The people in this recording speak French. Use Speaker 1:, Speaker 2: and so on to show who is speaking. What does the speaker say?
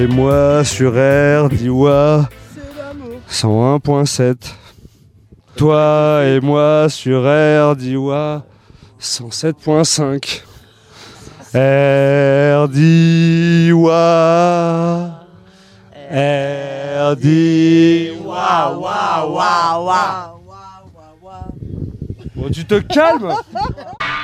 Speaker 1: Et moi sur RDIWA 101.7. Toi et moi sur RDIWA 107.5. RDIWA. RDIWA. Bon, tu te calmes.